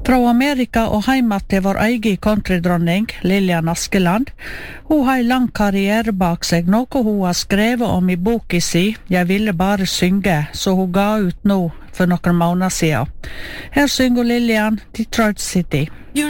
Fra Amerika og heima til vår egen countrydronning, Lillian Askeland. Hun har en lang karriere bak seg, noe hun har skrevet om i boken si «Jeg ville bare synge», så hun ga ut nå for noen måneder siden. Her synger Lillian Detroit City.